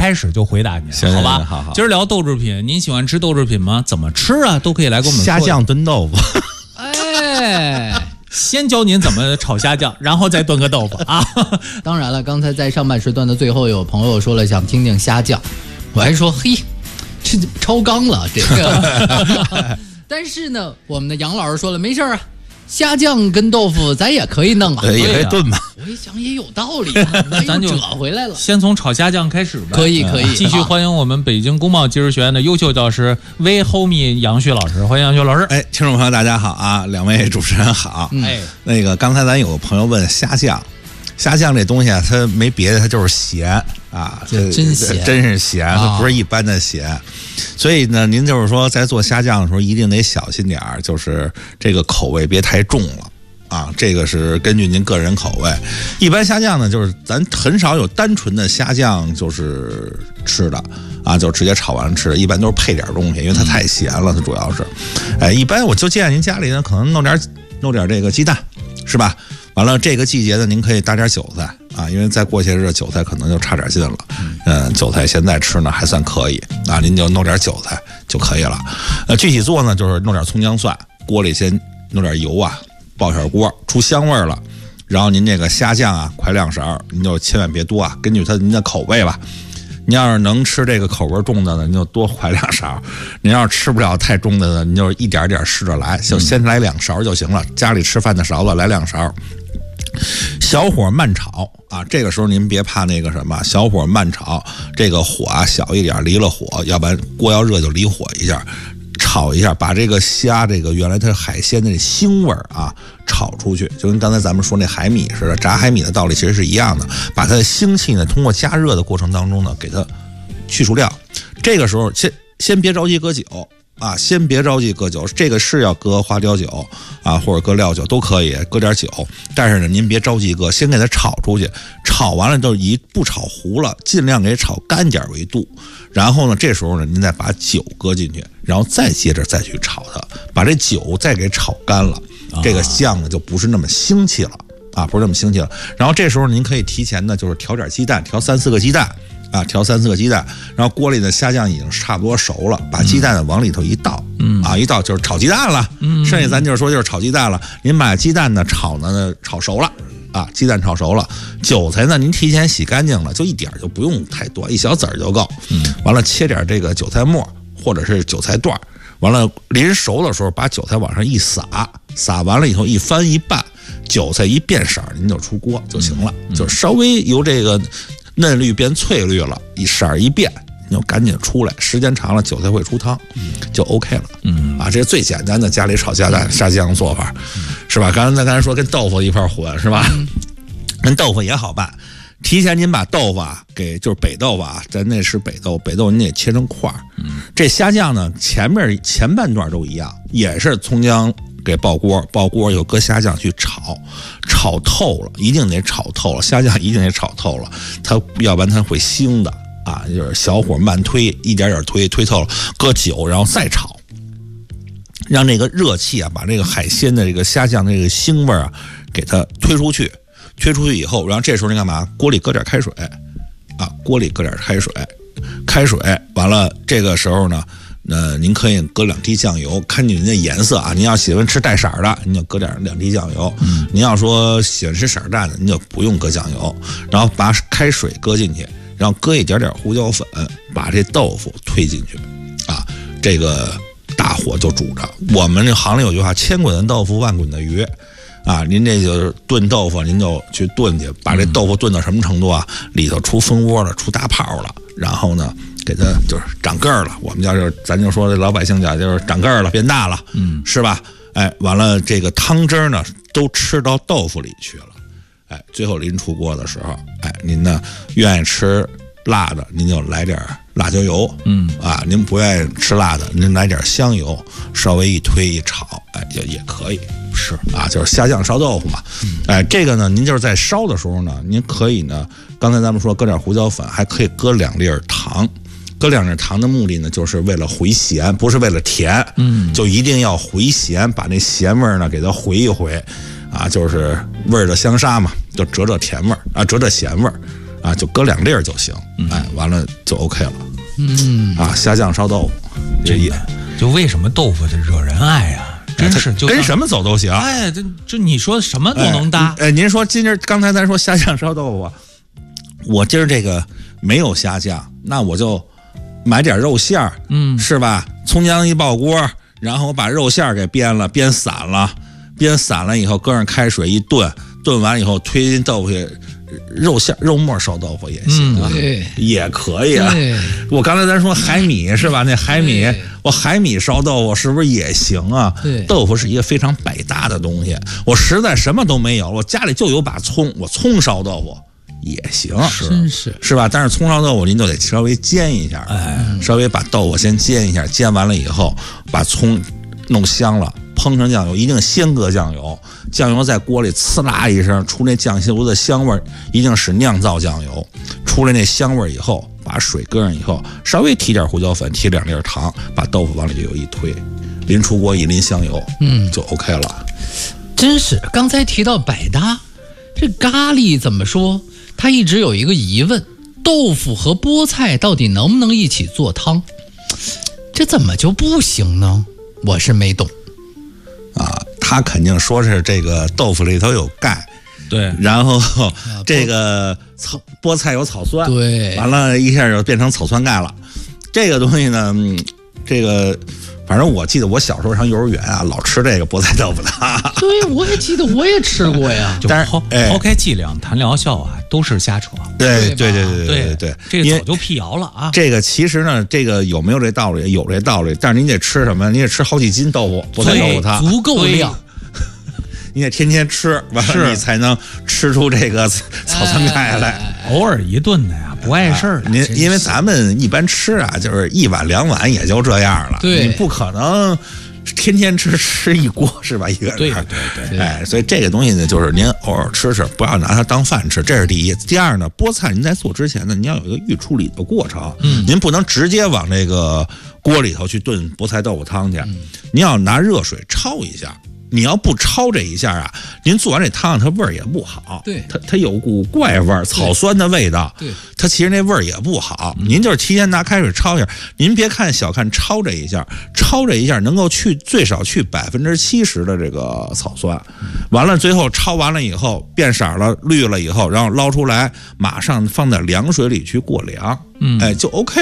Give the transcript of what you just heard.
开始就回答您，好吧？ 好。 今儿聊豆制品，您喜欢吃豆制品吗？怎么吃啊？都可以来跟我们说。 虾酱炖豆腐。 哎。先教您怎么炒虾酱，然后再炖个豆腐啊！ 当然了，刚才在上半时段的最后，有朋友说了想听听虾酱，我还说嘿，这超纲了这个。但是呢，我们的杨老师说了没事啊，虾酱跟豆腐咱也可以弄啊， 也可以炖吧。 我一想也有道理啊，咱就折回来了。 先从炒虾酱开始吧。 可以。 继续欢迎我们北京工贸技术学院的优秀教师微 homie 杨旭老师，欢迎杨旭老师。 哎，听众朋友大家好啊，两位主持人好。那个刚才咱有个朋友问虾酱这东西啊，它没别的，它就是咸啊， 真咸， 真是咸，它不是一般的咸。所以呢，您就是说在做虾酱的时候，一定得小心点儿，就是这个口味别太重了。啊，这个是根据您个人口味。一般虾酱呢，就是咱很少有单纯的虾酱就是吃的啊，就直接炒完吃的，一般都是配点东西，因为它太咸了，它主要是。一般我就建议您家里呢，可能弄点这个鸡蛋，是吧？完了这个季节呢，您可以搭点韭菜啊，因为再过些日子韭菜可能就差点劲了。韭菜现在吃呢还算可以啊，您就弄点韭菜就可以了。具体做呢，就是弄点葱姜蒜，锅里先弄点油啊。爆小锅出香味了，然后您这个虾酱啊，快2勺，您就千万别多啊，根据您的口味吧。您要是能吃这个口味重的呢，您就多快2勺；您要是吃不了太重的呢，您就一点点试着来，就先来2勺就行了。家里吃饭的勺子来2勺，小火慢炒啊。这个时候您别怕那个什么，小火慢炒，这个火啊小一点，离了火，要不然锅要热就离火一下。炒一下，把这个虾这个原来它是海鲜的腥味啊炒出去，就跟刚才咱们说那海米似的，炸海米的道理其实是一样的，把它的腥气呢通过加热的过程当中呢给它去除掉。这个时候先别着急搁酒啊，先别着急搁酒，这个是要搁花雕酒啊，或者搁料酒都可以，搁点酒，但是呢您别着急搁，先给它炒出去，炒完了就不炒糊了，尽量给炒干点为度。然后呢这时候呢您再把酒搁进去，然后再接着再去炒它，把这酒再给炒干了，这个酱呢就不是那么腥气了啊，不是那么腥气了。然后这时候您可以提前呢就是调点鸡蛋，调3-4个鸡蛋啊，调3-4个鸡蛋，然后锅里的虾酱已经差不多熟了，把鸡蛋呢往里头一倒，一倒就是炒鸡蛋了，剩下咱就是说就是炒鸡蛋了。您把鸡蛋呢炒熟了啊，鸡蛋炒熟了，韭菜呢您提前洗干净了，就一点就不用太多，一小籽儿就够。完了切点这个韭菜末或者是韭菜段，完了临熟的时候把韭菜往上一撒，撒完了以后一翻一拌，韭菜一变色您就出锅就行了，就稍微由这个嫩绿变翠绿了，一色一变你就赶紧出来，时间长了韭菜会出汤，就 OK 了。这是最简单的家里炒虾酱做法，是吧？刚才说跟豆腐一块混，是吧？跟豆腐也好办，提前您把豆腐啊就是北豆腐啊，咱那是北豆您得切成块儿。这虾酱呢前半段都一样，也是葱姜给爆锅又搁虾酱去炒透了，一定得炒透了，虾酱一定得炒透了，它要不然它会腥的啊。就是小火慢推，一点点推透了，搁酒然后再炒，让这个热气啊把这个海鲜的这个虾酱的这个腥味啊给它推出去以后，然后这时候你干嘛？锅里搁点开水啊，开水完了，这个时候呢您可以搁2滴酱油，看您的颜色啊。您要喜欢吃带色的，您就搁2滴酱油。您要说喜欢吃色淡的，您就不用搁酱油。然后把开水搁进去，然后搁一点胡椒粉，把这豆腐推进去啊。这个大火就煮着。我们这行里有句话：千滚的豆腐，万滚的鱼。啊，您这就是炖豆腐，您就去炖去，把这豆腐炖到什么程度啊？里头出蜂窝了，出大泡了，然后呢，给它就是长个儿了。我们咱就说老百姓讲就是长个儿了，变大了，是吧？完了这个汤汁呢都吃到豆腐里去了。最后临出锅的时候，您呢愿意吃辣的，您就来点辣椒油，您不愿意吃辣的，您来点香油，稍微一推一炒，也可以。是啊，就是虾酱烧豆腐嘛。这个呢，您就是在烧的时候呢，您可以呢，刚才咱们说搁点胡椒粉，还可以搁2粒糖。搁2粒糖的目的呢，就是为了回咸，不是为了甜。就一定要回咸，把那咸味呢给它回一回，啊，就是味儿的相杀嘛，就遮甜味儿啊，遮咸味儿。 啊，就搁2粒儿就行，哎，完了就 OK 了。啊，虾酱烧豆腐， 就为什么豆腐这惹人爱啊？真是就跟什么走都行。 哎，这你说什么都能搭。 您说刚才咱说虾酱烧豆腐，我今儿这个没有虾酱，那我就买点肉馅儿，是吧？葱姜一爆锅，然后我把肉馅儿给煸了，煸散了以后，搁上开水一炖，炖完以后推进豆腐去。肉末烧豆腐也行啊，也可以啊。我刚才咱说海米是吧？那海米，我海米烧豆腐是不是也行啊？豆腐是一个非常百搭的东西。我实在什么都没有，我家里就有把葱，我葱烧豆腐也行， 真是吧？但是葱烧豆腐您就得稍微煎一下，稍微把豆腐先煎一下，煎完了以后把葱弄香了。烹成酱油一定先搁酱油，酱油在锅里呲啦一声出那酱油的香味儿，一定是酿造酱油。出来那香味儿以后，把水搁上以后，稍微提点胡椒粉，提2粒糖，把豆腐往里就一推，淋出锅一淋香油，就 OK 了。 真是，刚才提到百搭，这咖喱怎么说？他一直有一个疑问：豆腐和菠菜到底能不能一起做汤？这怎么就不行呢？我是没懂。 他肯定说是这个豆腐里头有钙， 对， 然后这个菠菜有草酸， 对， 完了一下就变成草酸钙了。这个东西呢，这个反正我记得我小时候上幼儿园啊，老吃这个菠菜豆腐汤。 对，我也记得我也吃过呀。 但是抛开剂量谈疗效啊，都是瞎扯。 对， 这个早就辟谣了啊。 这个其实呢，这个有没有这道理？有这道理，但是您得吃什么？您得吃好几斤豆腐，菠菜豆腐汤， 足够量。 你得天天吃，完了你才能吃出这个草酸钙来。 偶尔一顿的呀，不碍事儿。 因为咱们一般吃啊，就是1碗2碗也就这样了，你不可能天天吃一锅是吧？一个人。 对。 哎，所以这个东西呢，就是您偶尔吃吃，不要拿它当饭吃，这是第一。第二呢，菠菜您在做之前呢，您要有一个预处理的过程，您不能直接往这个锅里头去炖菠菜豆腐汤去，您要拿热水焯一下。你要不焯这一下啊，您做完这汤它味儿也不好。 对， 它有股怪味儿，草酸的味道。 对， 它其实那味儿也不好。您就是提前拿开水焯一下，您别小看焯这一下，焯这一下能够最少去70%的这个草酸。完了，最后焯完了以后变色了、绿了以后，然后捞出来，马上放在凉水里去过凉。哎，就 OK。